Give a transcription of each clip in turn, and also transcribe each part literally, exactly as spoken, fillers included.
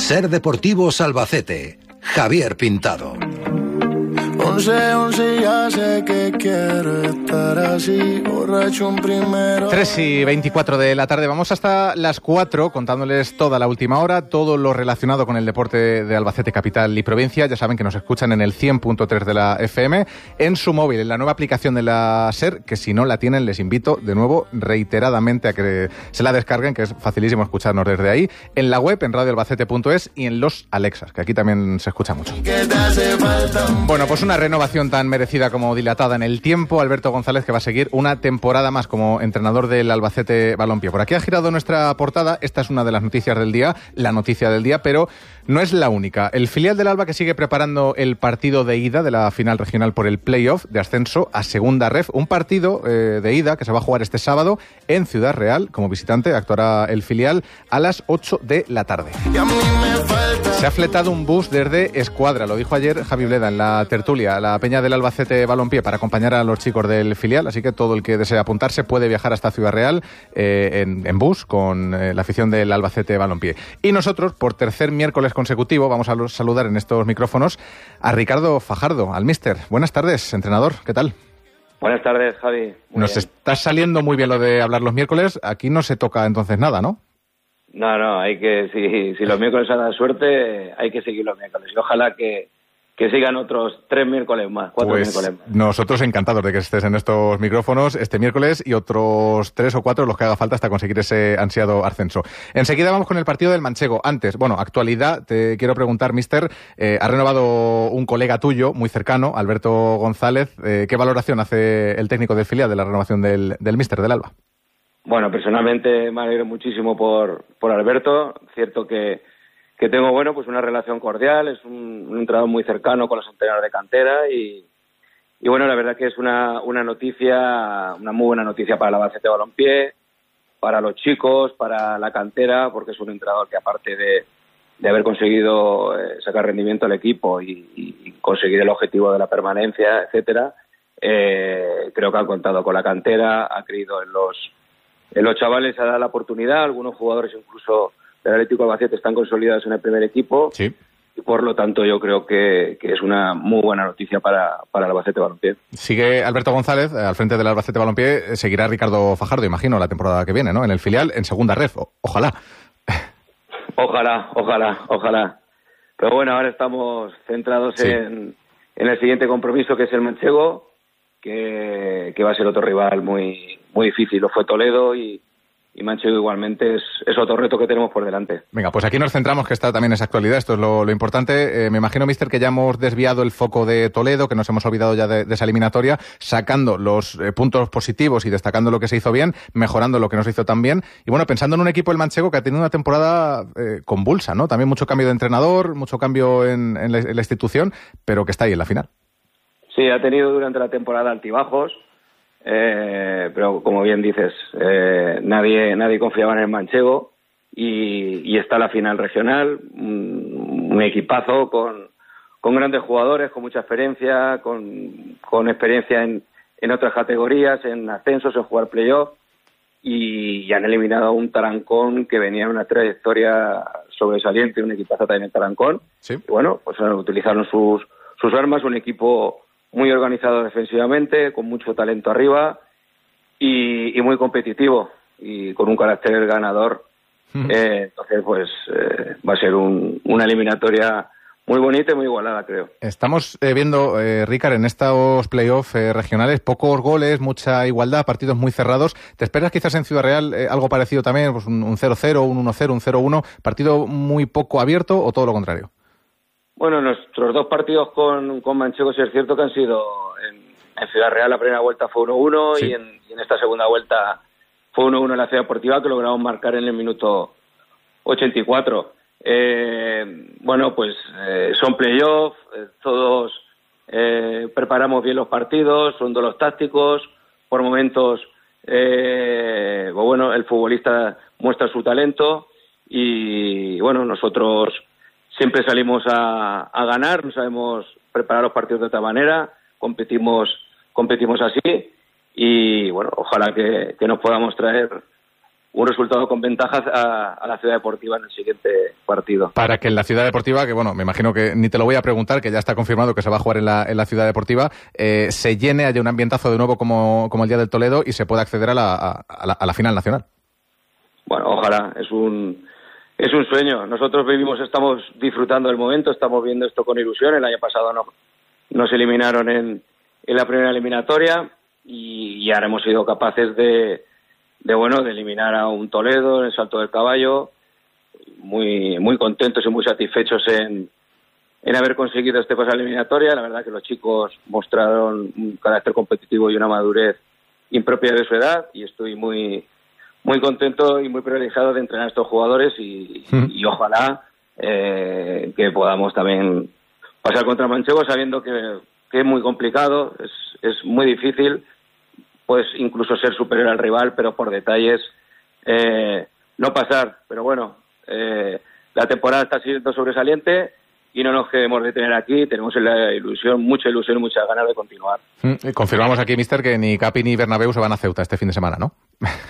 Ser Deportivos Albacete, Javier Pintado. once, once, ya sé que quiero estar así, borracho un primero. tres y veinticuatro de la tarde, vamos hasta las cuatro contándoles toda la última hora, todo lo relacionado con el deporte de Albacete, capital y provincia. Ya saben que nos escuchan en el cien punto tres de la F M, en su móvil, en la nueva aplicación de la SER, que si no la tienen les invito de nuevo reiteradamente a que se la descarguen, que es facilísimo escucharnos desde ahí, en la web, en radio albacete punto es y en los Alexas, que aquí también se escucha mucho. Bueno, pues una renovación tan merecida como dilatada en el tiempo. Alberto González, que va a seguir una temporada más como entrenador del Albacete Balompié. Por aquí ha girado nuestra portada. Esta es una de las noticias del día, la noticia del día, pero no es la única. El filial del Alba, que sigue preparando el partido de ida de la final regional por el playoff de ascenso a segunda ref. Un partido eh, de ida que se va a jugar este sábado en Ciudad Real. Como visitante actuará el filial a las ocho de la tarde. Se ha fletado un bus desde Escuadra, lo dijo ayer Javi Bleda en la tertulia, la peña del Albacete Balompié, para acompañar a los chicos del filial, así que todo el que desee apuntarse puede viajar hasta Ciudad Real eh, en, en bus con eh, la afición del Albacete Balompié. Y nosotros, por tercer miércoles consecutivo, vamos a saludar en estos micrófonos a Ricardo Fajardo, al míster. Buenas tardes, entrenador, ¿qué tal? Buenas tardes, Javi. Muy Nos bien. está saliendo muy bien lo de hablar los miércoles, aquí no se toca entonces nada, ¿no? No, no, hay que, si, si los miércoles dan suerte, hay que seguir los miércoles. Y ojalá que, que sigan otros tres miércoles más, cuatro pues miércoles más. Nosotros encantados de que estés en estos micrófonos este miércoles y otros tres o cuatro los que haga falta hasta conseguir ese ansiado ascenso. Enseguida vamos con el partido del Manchego. Antes, bueno, actualidad, te quiero preguntar, mister, eh, ha renovado un colega tuyo muy cercano, Alberto González. Eh, ¿Qué valoración hace el técnico del filial de la renovación del, del míster del Alba? Bueno, personalmente me alegro muchísimo por, por Alberto. Cierto que, que tengo, bueno, pues una relación cordial, es un, un entrenador muy cercano con los entrenadores de cantera y, y bueno, la verdad que es una, una noticia, una muy buena noticia para el Albacete Balompié, para los chicos, para la cantera, porque es un entrenador que aparte de, de haber conseguido eh, sacar rendimiento al equipo y, y conseguir el objetivo de la permanencia, etcétera, eh, creo que ha contado con la cantera, ha creído en los En los chavales se ha dado la oportunidad, algunos jugadores incluso del Atlético Albacete están consolidados en el primer equipo, sí. Y por lo tanto yo creo que, que es una muy buena noticia para, para el Albacete Balompié. Sigue Alberto González al frente del Albacete Balompié, seguirá Ricardo Fajardo, imagino, la temporada que viene, ¿no? En el filial, en segunda ref, o, ojalá. Ojalá, ojalá, ojalá. Pero bueno, ahora estamos centrados sí. en, en el siguiente compromiso, que es el Manchego, que, que va a ser otro rival muy muy difícil. Lo fue Toledo y, y Manchego igualmente es, es otro reto que tenemos por delante. Venga, pues aquí nos centramos, que está también esa actualidad, esto es lo, lo importante. Eh, me imagino, mister, que ya hemos desviado el foco de Toledo, que nos hemos olvidado ya de, de esa eliminatoria, sacando los eh, puntos positivos y destacando lo que se hizo bien, mejorando lo que no se hizo tan bien. Y bueno, pensando en un equipo, el Manchego, que ha tenido una temporada eh, convulsa, ¿no? También mucho cambio de entrenador, mucho cambio en, en, la, en la institución, pero que está ahí en la final. Sí, ha tenido durante la temporada altibajos. Eh, pero como bien dices, eh, nadie nadie confiaba en el Manchego y, y está la final regional, un, un equipazo con, con grandes jugadores, con mucha experiencia, con, con experiencia en, en otras categorías, en ascensos, en jugar playoff y, y han eliminado a un Tarancón que venía en una trayectoria sobresaliente, un equipazo también en Tarancón. Sí. Y bueno, pues utilizaron sus, sus armas, un equipo muy organizado defensivamente, con mucho talento arriba y, y muy competitivo y con un carácter ganador. Mm. Eh, entonces, pues eh, va a ser un, una eliminatoria muy bonita y muy igualada, creo. Estamos eh, viendo, eh, Ricard, en estos playoffs eh, regionales, pocos goles, mucha igualdad, partidos muy cerrados. ¿Te esperas quizás en Ciudad Real eh, algo parecido también, pues un, un cero cero, un uno cero, un cero uno, partido muy poco abierto o todo lo contrario? Bueno, nuestros dos partidos con, con Manchego, sí es cierto que han sido en, en Ciudad Real. La primera vuelta fue uno uno sí. y, en, y en esta segunda vuelta fue uno uno en la Ciudad Deportiva, que logramos marcar en el minuto ochenta y cuatro. Eh, bueno, pues eh, son playoffs, eh, todos eh, preparamos bien los partidos, son duelos tácticos, por momentos, eh, bueno, el futbolista muestra su talento y, bueno, nosotros siempre salimos a, a ganar, no sabemos preparar los partidos de otra manera, competimos competimos así y bueno, ojalá que, que nos podamos traer un resultado con ventajas a, a la Ciudad Deportiva en el siguiente partido. Para que en la Ciudad Deportiva, que bueno, me imagino que ni te lo voy a preguntar, que ya está confirmado que se va a jugar en la, en la Ciudad Deportiva, eh, se llene, haya un ambientazo de nuevo como, como el día del Toledo y se pueda acceder a la, a, a la, a la final nacional. Bueno, ojalá, es un es un sueño. Nosotros vivimos, estamos disfrutando del momento, estamos viendo esto con ilusión. El año pasado no, nos eliminaron en, en la primera eliminatoria y, y ahora hemos sido capaces de de bueno de eliminar a un Toledo en el Salto del Caballo, muy muy contentos y muy satisfechos en, en haber conseguido este paso a la eliminatoria. La verdad que los chicos mostraron un carácter competitivo y una madurez impropia de su edad y estoy muy muy contento y muy privilegiado de entrenar a estos jugadores y, y ojalá eh, que podamos también pasar contra Manchego sabiendo que, que es muy complicado, es, es muy difícil. Puedes incluso ser superior al rival, pero por detalles eh, no pasar. Pero bueno, eh, la temporada está siendo sobresaliente y no nos queremos detener aquí. Tenemos la ilusión, mucha ilusión y muchas ganas de continuar. Mm, confirmamos aquí, mister, que ni Capi ni Bernabéu se van a Ceuta este fin de semana, ¿no?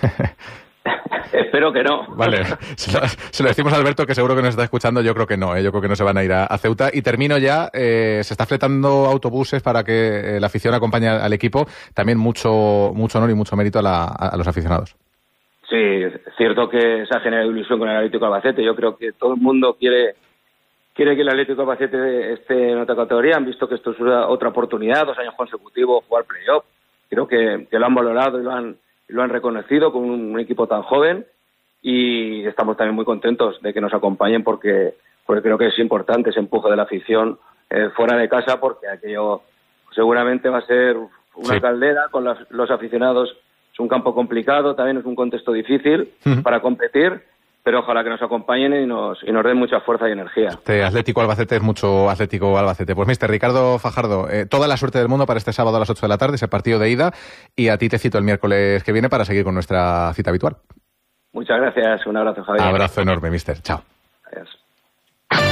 Espero que no. Vale, se lo, se lo decimos a Alberto, que seguro que nos está escuchando. Yo creo que no, ¿eh? Yo creo que no se van a ir a, a Ceuta. Y termino ya, eh, se está fletando autobuses para que eh, la afición acompañe al equipo. También mucho mucho honor y mucho mérito a, la, a, a los aficionados. Sí, es cierto que se ha generado ilusión con el Atlético Albacete. Yo creo que todo el mundo quiere quiere que el Atlético Albacete esté en otra categoría. Han visto que esto es una, otra oportunidad, dos años consecutivos, jugar playoff. Creo que, que lo han valorado y lo han lo han reconocido con un, un equipo tan joven y estamos también muy contentos de que nos acompañen porque porque creo que es importante ese empuje de la afición eh, fuera de casa, porque aquello seguramente va a ser una sí. caldera con los, los aficionados. Es un campo complicado, también es un contexto difícil uh-huh. para competir, pero ojalá que nos acompañen y nos y nos den mucha fuerza y energía. Este Atlético Albacete es mucho Atlético Albacete. Pues mister Ricardo Fajardo, eh, toda la suerte del mundo para este sábado a las ocho de la tarde, ese partido de ida, y a ti te cito el miércoles que viene para seguir con nuestra cita habitual. Muchas gracias, un abrazo, Javier. Abrazo enorme, mister. Chao. Adiós.